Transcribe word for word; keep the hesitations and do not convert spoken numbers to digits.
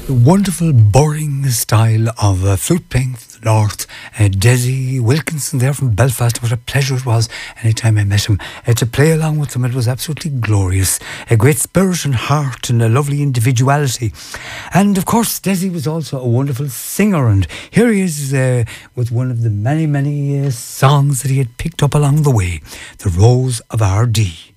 The wonderful, boring style of uh, flute playing from the north. Uh, Desi Wilkinson there from Belfast. What a pleasure it was anytime I met him uh, to play along with him. It was absolutely glorious. A great spirit and heart and a lovely individuality. And of course, Desi was also a wonderful singer. And here he is uh, with one of the many, many uh, songs that he had picked up along the way. The Rose of R D.